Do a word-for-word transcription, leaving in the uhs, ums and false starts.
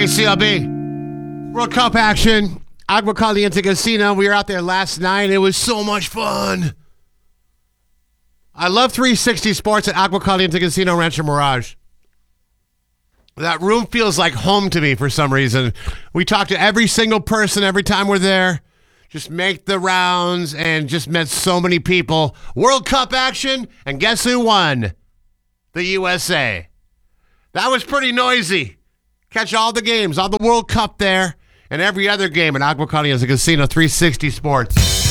K C L B. World Cup action. Agua Caliente Casino. We were out there last night. It was so much fun. I love three sixty Sports at Agua Caliente Casino Rancho Mirage. That room feels like home to me for some reason. We talk to every single person every time we're there. Just make the rounds and just met so many people. World Cup action, and guess who won? The U S A. That was pretty noisy. Catch all the games, all the World Cup there, and every other game at Agua Caliente Casino three sixty Sports.